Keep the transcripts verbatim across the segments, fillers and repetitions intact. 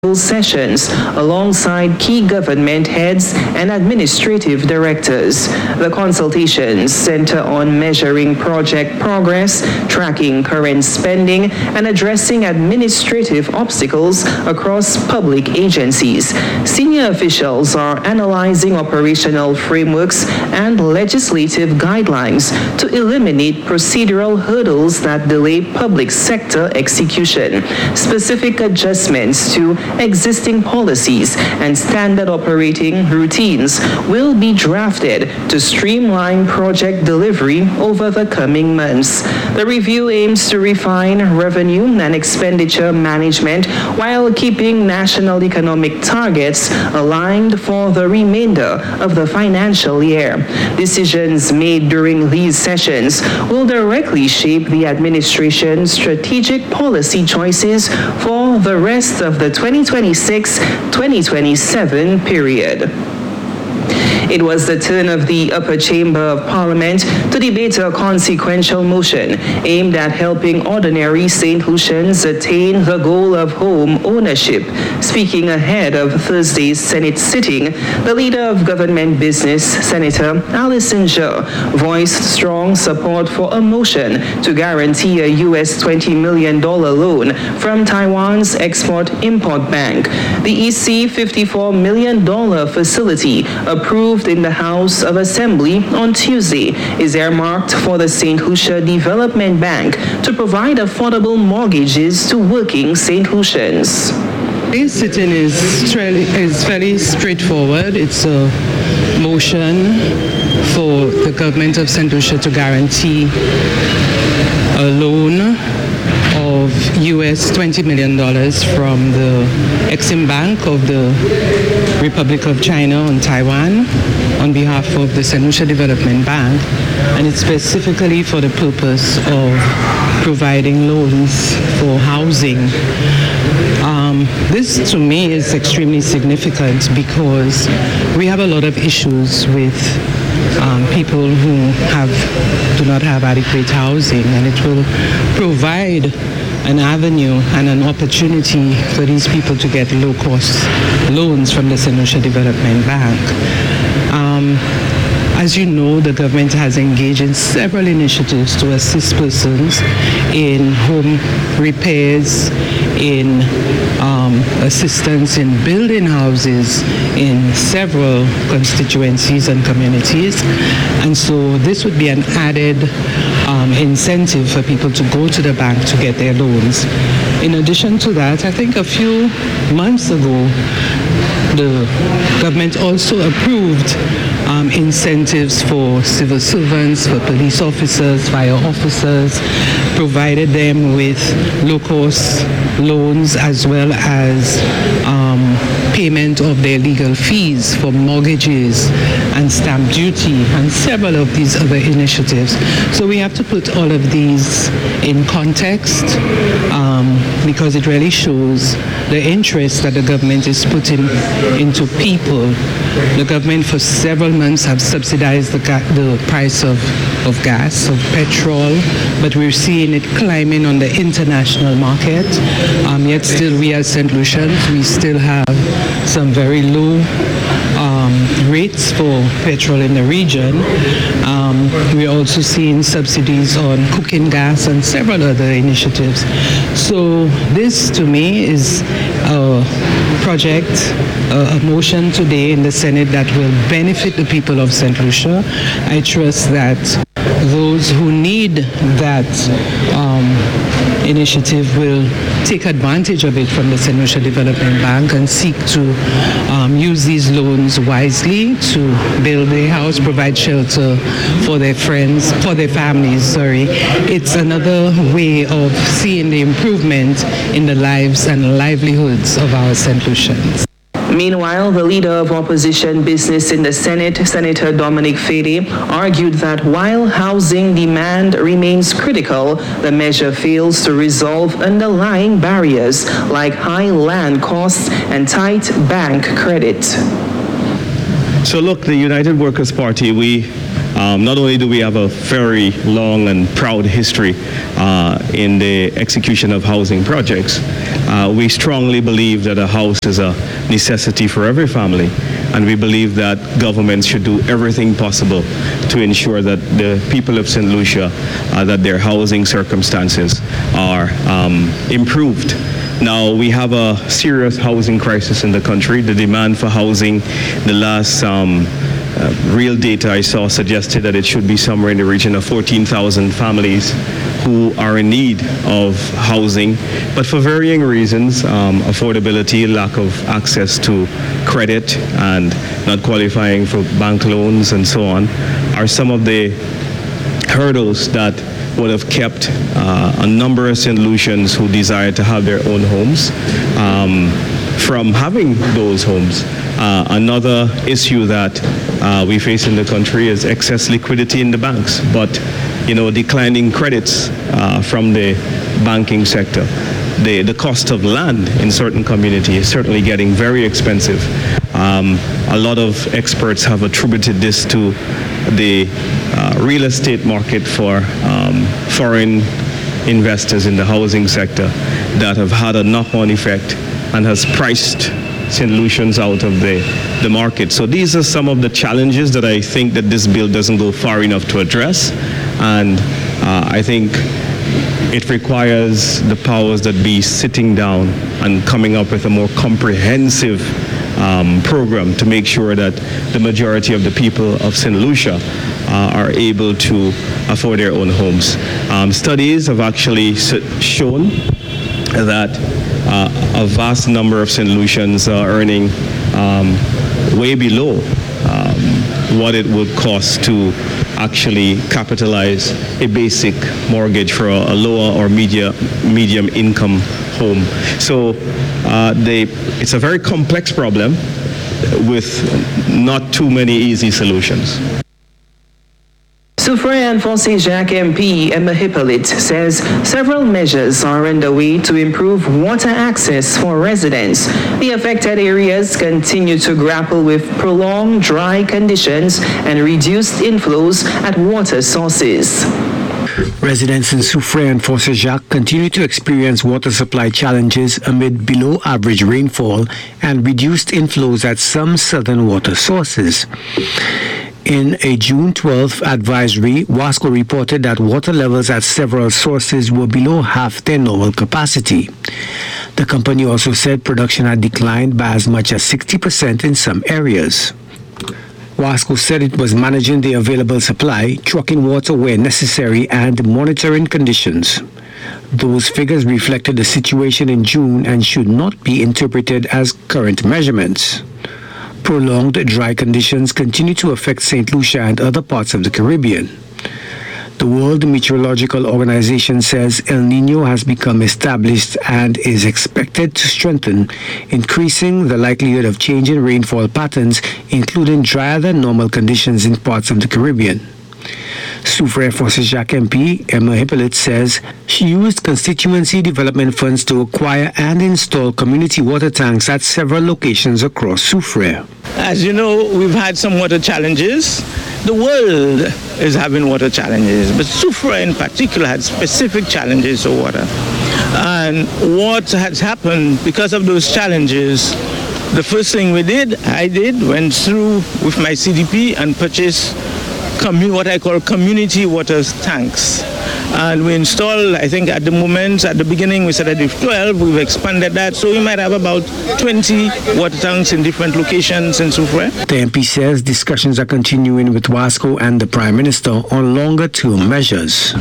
sessions alongside key government heads and administrative directors. The consultations center on measuring project progress, tracking current spending, and addressing administrative obstacles across public agencies. Senior officials are analyzing operational frameworks and legislative guidelines to eliminate procedural hurdles that delay public sector execution. Specific adjustments to existing policies and standard operating routines will be drafted to streamline project delivery over the coming months. The review aims to refine revenue and expenditure management while keeping national economic targets aligned for the remainder of the financial year. Decisions made during these sessions will directly shape the administration's strategic policy choices for the rest of the twenty twenty-six twenty twenty-seven period. It was the turn of the upper chamber of Parliament to debate a consequential motion aimed at helping ordinary Saint Lucians attain the goal of home ownership. Speaking ahead of Thursday's Senate sitting, the leader of government business, Senator Allison Zhou, voiced strong support for a motion to guarantee a U S twenty million dollars loan from Taiwan's Export-Import Bank. The E C fifty-four million dollars facility, approved in the House of Assembly on Tuesday, is earmarked for the Saint Lucia Development Bank to provide affordable mortgages to working Saint Lucians. This sitting is, is fairly straightforward. It's a motion for the government of Saint Lucia to guarantee a loan of U S twenty million dollars from the Exim Bank of the Republic of China on Taiwan on behalf of the Saint Lucia Development Bank, and it's specifically for the purpose of providing loans for housing. Um, this to me is extremely significant because we have a lot of issues with um, people who have do not have adequate housing, and it will provide an avenue and an opportunity for these people to get low-cost loans from the Saint Lucia Development Bank. Um, As you know, the government has engaged in several initiatives to assist persons in home repairs, in um, assistance in building houses in several constituencies and communities. And so this would be an added um, incentive for people to go to the bank to get their loans. In addition to that, I think a few months ago, the government also approved Um, incentives for civil servants, for police officers, fire officers, provided them with low-cost loans as well as um, payment of their legal fees for mortgages and stamp duty and several of these other initiatives. So we have to put all of these in context um, because it really shows the interest that the government is putting into people. The government for several months have subsidized the, ga- the price of, of gas, of petrol, but we're seeing it climbing on the international market. Um, yet still we as Saint Lucians, we still have some very low um, rates for petrol in the region. Um, we're also seeing subsidies on cooking gas and several other initiatives. So this to me is a project, a, a motion today in the Senate that will benefit the people of Saint Lucia. I trust that those who need that um, initiative will take advantage of it from the Saint Lucia Development Bank and seek to um, use these loans wisely to build their house, provide shelter for their friends, for their families, sorry. It's another way of seeing the improvement in the lives and livelihoods of our Saint Lucians. Meanwhile, the leader of opposition business in the Senate, Senator Dominic Fedee, argued that while housing demand remains critical, the measure fails to resolve underlying barriers like high land costs and tight bank credit. So look, the United Workers' Party, we um, not only do we have a very long and proud history uh, in the execution of housing projects, uh, we strongly believe that a house is a necessity for every family, and we believe that governments should do everything possible to ensure that the people of Saint Lucia, uh, that their housing circumstances are um, improved. Now, we have a serious housing crisis in the country. The demand for housing, the last um, uh, real data I saw suggested that it should be somewhere in the region of fourteen thousand families who are in need of housing, but for varying reasons, um, affordability, lack of access to credit, and not qualifying for bank loans and so on, are some of the hurdles that would have kept uh, a number of Saint Lucians who desire to have their own homes um, from having those homes. Uh, another issue that uh, we face in the country is excess liquidity in the banks, but you know, declining credits uh, from the banking sector. The, the cost of land in certain communities is certainly getting very expensive. Um, a lot of experts have attributed this to the uh, real estate market for um, foreign investors in the housing sector that have had a knock-on effect and has priced Saint Lucians out of the, the market. So these are some of the challenges that I think that this bill doesn't go far enough to address, and uh, I think it requires the powers that be sitting down and coming up with a more comprehensive um, program to make sure that the majority of the people of Saint Lucia uh, are able to afford their own homes. Um, studies have actually shown that uh, a vast number of Saint Lucians are earning um, way below um, what it would cost to actually capitalize a basic mortgage for a, a lower or media, medium income home. So uh, they, it's a very complex problem with not too many easy solutions. Soufrière and Fonsègue M P Emma Hippolyte says several measures are underway to improve water access for residents. The affected areas continue to grapple with prolonged dry conditions and reduced inflows at water sources. Residents in Soufrière and Fonsègue continue to experience water supply challenges amid below average rainfall and reduced inflows at some southern water sources. In a June twelfth advisory, WASCO reported that water levels at several sources were below half their normal capacity. The company also said production had declined by as much as sixty percent in some areas. WASCO said it was managing the available supply, trucking water where necessary, and monitoring conditions. Those figures reflected the situation in June and should not be interpreted as current measurements. Prolonged dry conditions continue to affect Saint Lucia and other parts of the Caribbean. The World Meteorological Organization says El Niño has become established and is expected to strengthen, increasing the likelihood of changing rainfall patterns, including drier than normal conditions in parts of the Caribbean. Soufrière Fonsègue M P Emma Hippolyte says she used constituency development funds to acquire and install community water tanks at several locations across Soufrière. As you know, we've had some water challenges. The world is having water challenges, but Soufrière in particular had specific challenges of water. And what has happened because of those challenges, the first thing we did, I did, went through with my C D P and purchased commu- what I call community water tanks. And we installed, I think at the moment, at the beginning we started with twelve, we've expanded that, so we might have about twenty water tanks in different locations in Soufrière. The M P says discussions are continuing with WASCO and the Prime Minister on longer-term measures.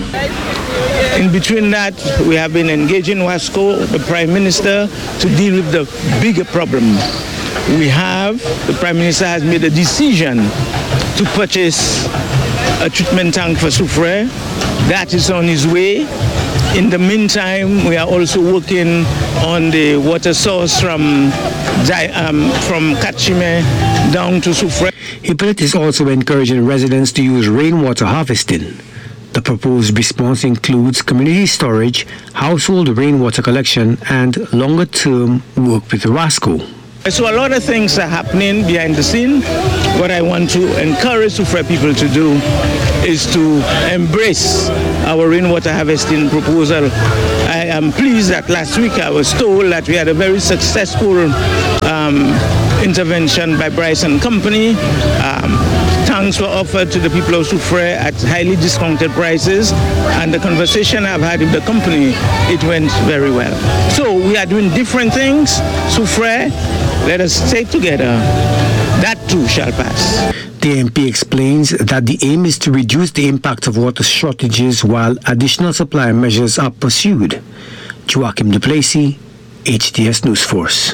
In between that, we have been engaging WASCO, the Prime Minister, to deal with the bigger problem. We have, the Prime Minister has made a decision to purchase a treatment tank for Soufrière. That is on his way. In the meantime, we are also working on the water source from um, from Kachime down to Soufrière. Hippolyte is also encouraging residents to use rainwater harvesting. The proposed response includes community storage, household rainwater collection, and longer-term work with WASCO. So a lot of things are happening behind the scene. What I want to encourage Soufriere people to do is to embrace our rainwater harvesting proposal. I am pleased that last week I was told that we had a very successful um, intervention by Bryson Company. Um, Tanks were offered to the people of Soufriere at highly discounted prices, and the conversation I've had with the company, it went very well. So we are doing different things. Soufriere, let us stay together. That too shall pass. The M P explains that the aim is to reduce the impact of water shortages while additional supply measures are pursued. Joachim Duplessis, H D S News Force.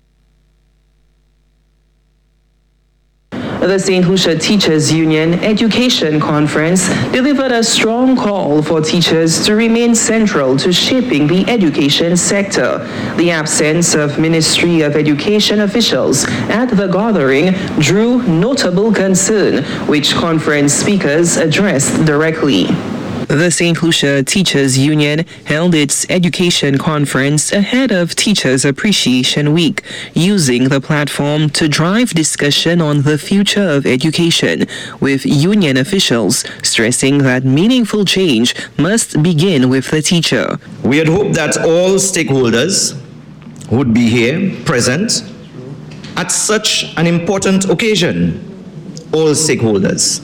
The Saint Lucia Teachers Union Education Conference delivered a strong call for teachers to remain central to shaping the education sector. The absence of Ministry of Education officials at the gathering drew notable concern, which conference speakers addressed directly. The Saint Lucia Teachers Union held its education conference ahead of Teachers Appreciation Week, using the platform to drive discussion on the future of education, with union officials stressing that meaningful change must begin with the teacher. We had hoped that all stakeholders would be here, present, at such an important occasion. All stakeholders,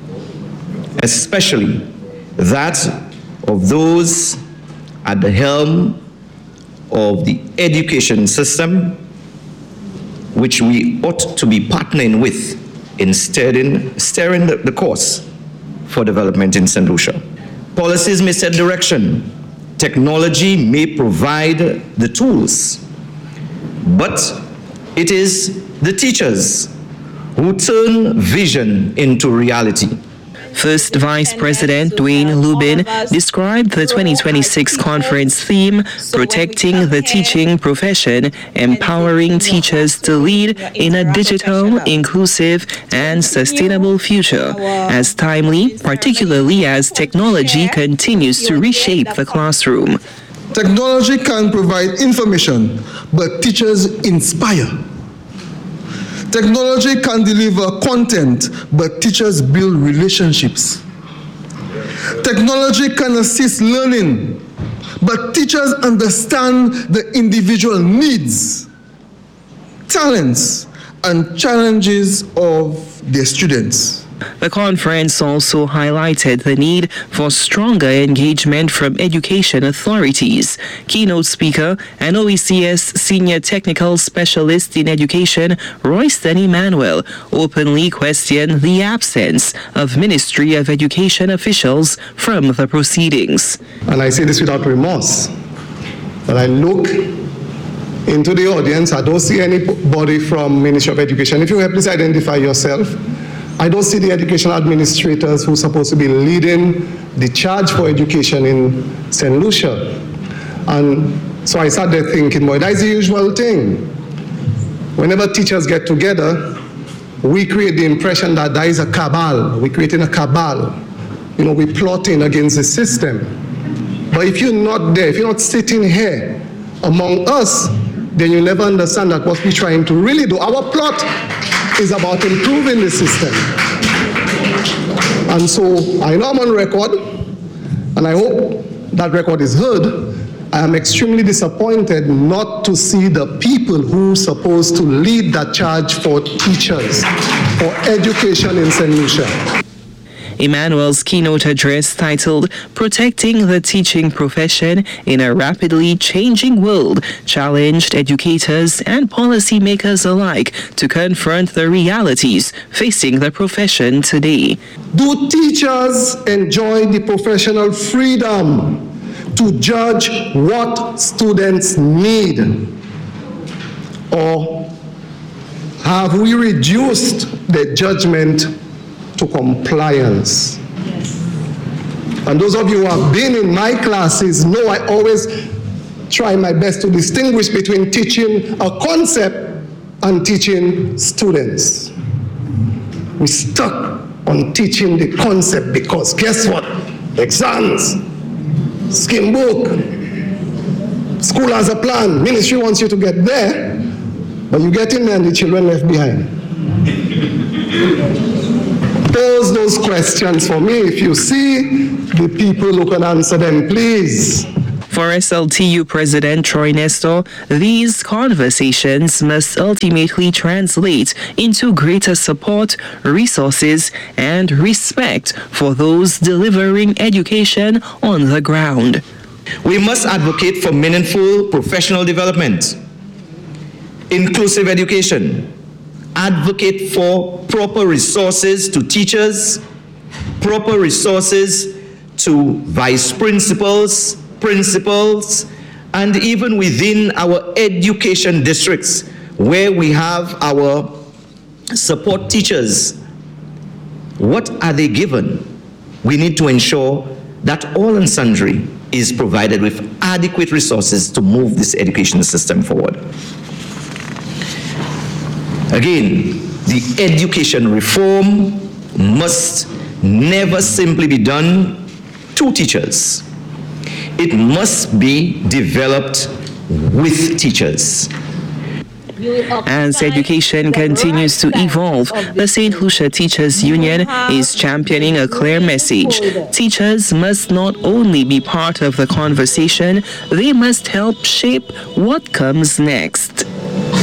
especially that of those at the helm of the education system, which we ought to be partnering with in steering, steering the, the course for development in Saint Lucia. Policies may set direction. Technology may provide the tools. But it is the teachers who turn vision into reality. First Vice President Dwayne Lubin described the twenty twenty-six conference theme, Protecting the Teaching Profession, Empowering Teachers to Lead in a Digital, Inclusive, and Sustainable Future, as timely, particularly as technology continues to reshape the classroom. Technology can provide information, but teachers inspire. Technology can deliver content, but teachers build relationships. Technology can assist learning, but teachers understand the individual needs, talents, and challenges of their students. The conference also highlighted the need for stronger engagement from education authorities. Keynote speaker and O E C S Senior Technical Specialist in Education, Royston Emmanuel, openly questioned the absence of Ministry of Education officials from the proceedings. And I say this without remorse, that I look into the audience, I don't see anybody from Ministry of Education. If you will please identify yourself. I don't see the educational administrators who are supposed to be leading the charge for education in Saint Lucia. And so I sat there thinking, well, that's the usual thing. Whenever teachers get together, we create the impression that there is a cabal. We're creating a cabal. You know, we're plotting against the system. But if you're not there, if you're not sitting here among us, then you never understand that what we're trying to really do. Our plot is about improving the system. And so I know I'm on record, and I hope that record is heard. I am extremely disappointed not to see the people who are supposed to lead that charge for teachers, for education in Saint Lucia. Emmanuel's keynote address, titled Protecting the Teaching Profession in a Rapidly Changing World, challenged educators and policymakers alike to confront the realities facing the profession today. Do teachers enjoy the professional freedom to judge what students need? Or have we reduced the judgment to compliance? Yes. And those of you who have been in my classes know I always try my best to distinguish between teaching a concept and teaching students. We stuck on teaching the concept because guess what? Exams, scheme book, school has a plan, ministry wants you to get there, But you get in there and the children left behind. Pose those questions for me. If you see the people who can answer them, please. For S L T U President Troy Nestor, these conversations must ultimately translate into greater support, resources, and respect for those delivering education on the ground. We must advocate for meaningful professional development, inclusive education, advocate for proper resources to teachers, proper resources to vice principals, principals, and even within our education districts where we have our support teachers. What are they given? We need to ensure that all and sundry is provided with adequate resources to move this education system forward. Again, the education reform must never simply be done to teachers. It must be developed with teachers. As education continues to evolve, the Saint Lucia Teachers Union is championing a clear message. Teachers must not only be part of the conversation, they must help shape what comes next.